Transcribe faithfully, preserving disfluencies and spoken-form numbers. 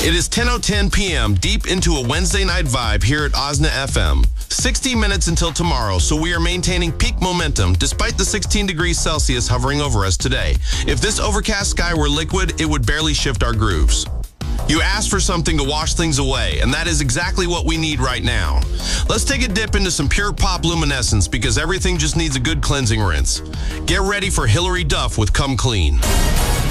It is ten oh ten p m, deep into a Wednesday night vibe here at Osna F M. sixty minutes until tomorrow, so we are maintaining peak momentum despite the sixteen degrees Celsius hovering over us today. If this overcast sky were liquid, it would barely shift our grooves. You asked for something to wash things away, and that is exactly what we need right now. Let's take a dip into some pure pop luminescence because everything just needs a good cleansing rinse. Get ready for Hilary Duff with Come Clean.